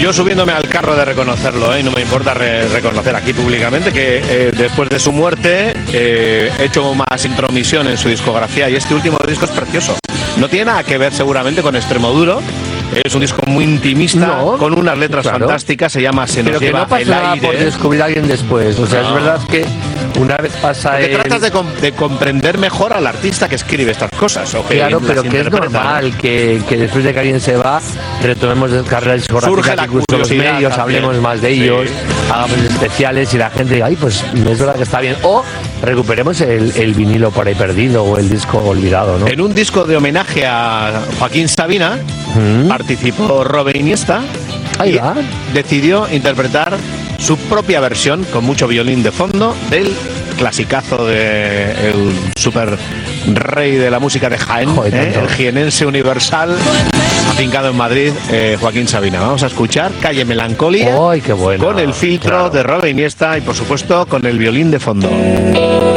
Yo subiéndome al carro de reconocerlo, no me importa reconocer aquí públicamente que después de su muerte he hecho más intromisión en su discografía y este último disco es precioso. No tiene nada que ver seguramente con Extremoduro. Es un disco muy intimista, con unas letras fantásticas, se llama Se nos lleva el aire. Pero que no pasa nada por descubrir a alguien después, o sea, es verdad que una vez pasa tratas de comprender mejor al artista que escribe estas cosas. Claro, pero que es normal que después de que alguien se va, retomemos carreras discográficas, incluso los medios, también hablemos más de ellos, hagamos especiales y la gente diga, ay, pues es verdad que está bien. O recuperemos el vinilo por ahí perdido o el disco olvidado, ¿no? En un disco de homenaje a Joaquín Sabina participó Robert Iniesta y decidió interpretar su propia versión con mucho violín de fondo del clasicazo del super rey de la música de Jaén, el jienense universal afincado en Madrid, Joaquín Sabina. Vamos a escuchar Calle Melancolía. ¡Ay, qué bueno! Con el filtro de Robert Iniesta y por supuesto con el violín de fondo.